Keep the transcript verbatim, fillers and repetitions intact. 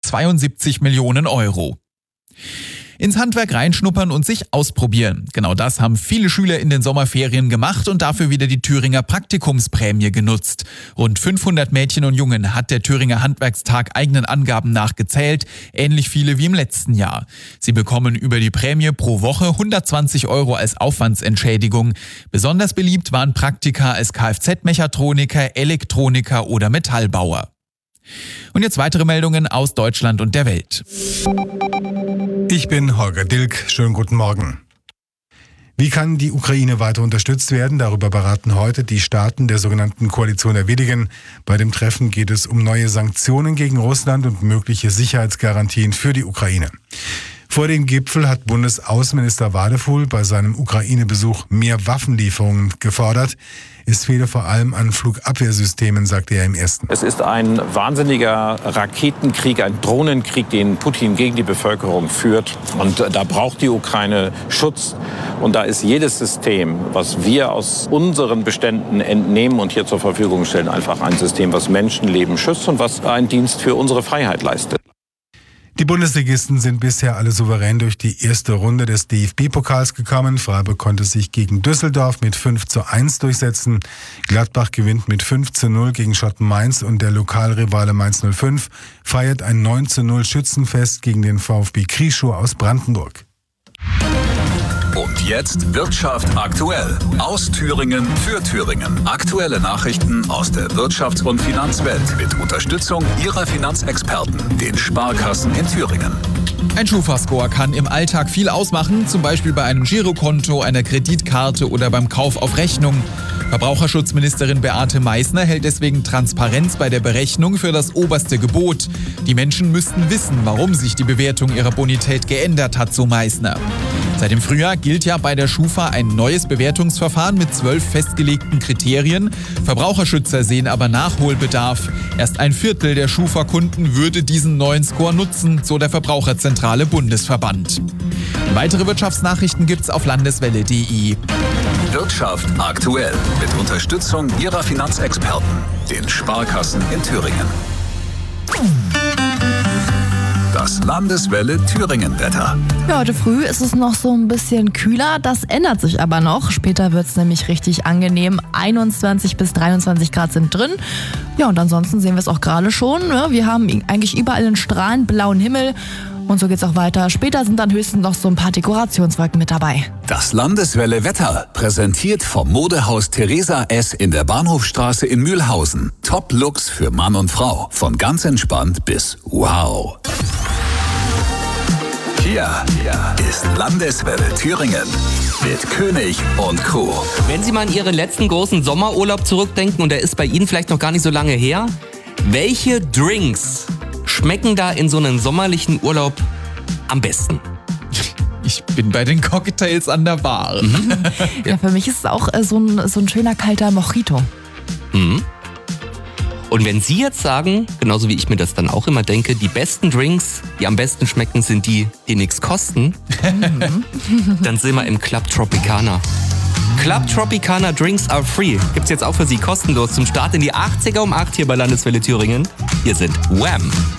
zweiundsiebzig Millionen Euro. Ins Handwerk reinschnuppern und sich ausprobieren. Genau das haben viele Schüler in den Sommerferien gemacht und dafür wieder die Thüringer Praktikumsprämie genutzt. Rund fünfhundert Mädchen und Jungen hat der Thüringer Handwerkstag eigenen Angaben nach gezählt, ähnlich viele wie im letzten Jahr. Sie bekommen über die Prämie pro Woche hundertzwanzig Euro als Aufwandsentschädigung. Besonders beliebt waren Praktika als Kfz-Mechatroniker, Elektroniker oder Metallbauer. Und jetzt weitere Meldungen aus Deutschland und der Welt. Ich bin Holger Dilk. Schönen guten Morgen. Wie kann die Ukraine weiter unterstützt werden? Darüber beraten heute die Staaten der sogenannten Koalition der Willigen. Bei dem Treffen geht es um neue Sanktionen gegen Russland und mögliche Sicherheitsgarantien für die Ukraine. Vor dem Gipfel hat Bundesaußenminister Wadefuhl bei seinem Ukraine-Besuch mehr Waffenlieferungen gefordert. Es fehle vor allem an Flugabwehrsystemen, sagte er im ersten. Es ist ein wahnsinniger Raketenkrieg, ein Drohnenkrieg, den Putin gegen die Bevölkerung führt. Und da braucht die Ukraine Schutz. Und da ist jedes System, was wir aus unseren Beständen entnehmen und hier zur Verfügung stellen, einfach ein System, was Menschenleben schützt und was einen Dienst für unsere Freiheit leistet. Die Bundesligisten sind bisher alle souverän durch die erste Runde des D F B-Pokals gekommen. Freiburg konnte sich gegen Düsseldorf mit fünf zu eins durchsetzen. Gladbach gewinnt mit fünf zu null gegen Schotten Mainz und der Lokalrivale Mainz null fünf feiert ein neun zu null Schützenfest gegen den VfB Krieschow aus Brandenburg. Und jetzt Wirtschaft aktuell. Aus Thüringen für Thüringen. Aktuelle Nachrichten aus der Wirtschafts- und Finanzwelt mit Unterstützung Ihrer Finanzexperten, den Sparkassen in Thüringen. Ein Schufa-Score kann im Alltag viel ausmachen, zum Beispiel bei einem Girokonto, einer Kreditkarte oder beim Kauf auf Rechnung. Verbraucherschutzministerin Beate Meißner hält deswegen Transparenz bei der Berechnung für das oberste Gebot. Die Menschen müssten wissen, warum sich die Bewertung ihrer Bonität geändert hat, so Meißner. Seit dem Frühjahr gilt ja bei der Schufa ein neues Bewertungsverfahren mit zwölf festgelegten Kriterien. Verbraucherschützer sehen aber Nachholbedarf. Erst ein Viertel der Schufa-Kunden würde diesen neuen Score nutzen, so der Verbraucherzentrale Bundesverband. Weitere Wirtschaftsnachrichten gibt's auf landeswelle punkt de. Wirtschaft aktuell mit Unterstützung Ihrer Finanzexperten, den Sparkassen in Thüringen. Das Landeswelle Thüringen-Wetter. Ja, heute früh ist es noch so ein bisschen kühler, das ändert sich aber noch. Später wird es nämlich richtig angenehm. einundzwanzig bis dreiundzwanzig Grad sind drin. Ja, und ansonsten sehen wir es auch gerade schon. Ja, wir haben eigentlich überall einen strahlend blauen Himmel. Und so geht's auch weiter. Später sind dann höchstens noch so ein paar Dekorationswolken mit dabei. Das Landeswelle Wetter, präsentiert vom Modehaus Theresa S. in der Bahnhofstraße in Mühlhausen. Top-Looks für Mann und Frau. Von ganz entspannt bis wow. Hier, hier ist Landeswelle Thüringen mit König und Co. Wenn Sie mal an Ihren letzten großen Sommerurlaub zurückdenken, und der ist bei Ihnen vielleicht noch gar nicht so lange her, welche Drinks schmecken da in so einem sommerlichen Urlaub am besten? Ich bin bei den Cocktails an der Bar. Mhm. Ja, für mich ist es auch äh, so, ein, so ein schöner kalter Mojito. Mhm. Und wenn Sie jetzt sagen, genauso wie ich mir das dann auch immer denke, die besten Drinks, die am besten schmecken, sind die, die nichts kosten, mhm. dann sind wir im Club Tropicana. Club Tropicana Drinks are free. Gibt's jetzt auch für Sie kostenlos zum Start in die achtziger um acht hier bei Landeswelle Thüringen. Hier sind Wham!